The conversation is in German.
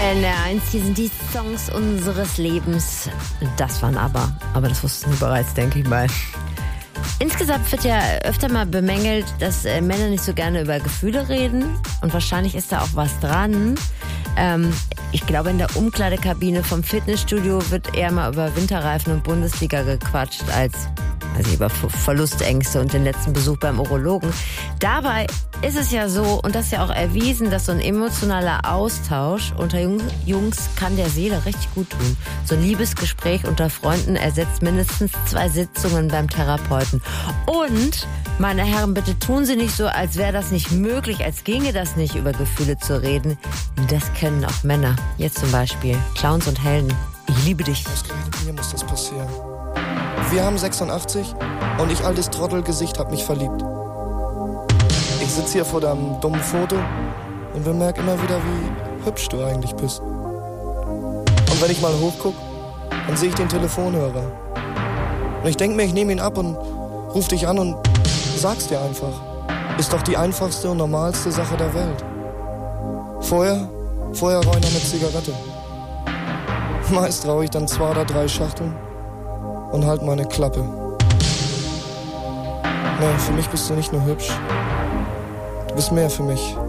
NDR1, hier sind die Songs unseres Lebens. Das waren aber das wussten Sie bereits, denke ich mal. Insgesamt wird ja öfter mal bemängelt, dass Männer nicht so gerne über Gefühle reden. Und wahrscheinlich ist da auch was dran. Ich glaube, in der Umkleidekabine vom Fitnessstudio wird eher mal über Winterreifen und Bundesliga gequatscht als über Verlustängste und den letzten Besuch beim Urologen. Dabei ist es ja so, und das ist ja auch erwiesen, dass so ein emotionaler Austausch unter Jungs kann der Seele richtig gut tun. So ein Liebesgespräch unter Freunden ersetzt mindestens 2 Sitzungen beim Therapeuten. Und, meine Herren, bitte tun Sie nicht so, als wäre das nicht möglich, als ginge das nicht, über Gefühle zu reden. Das können auch Männer. Jetzt zum Beispiel Clowns und Helden. Ich liebe dich. Ausgerechnet mir muss das passieren. Wir haben 86 und ich, altes Trottelgesicht, hab mich verliebt. Ich sitz hier vor deinem dummen Foto und bemerk immer wieder, wie hübsch du eigentlich bist. Und wenn ich mal hochguck, dann sehe ich den Telefonhörer. Und ich denk mir, ich nehme ihn ab und ruf dich an und sag's dir einfach. Ist doch die einfachste und normalste Sache der Welt. Vorher rauche ich noch eine Zigarette. Meist rauche ich dann 2 oder 3 Schachteln und halt meine Klappe. Nee, für mich bist du nicht nur hübsch. Du bist mehr für mich.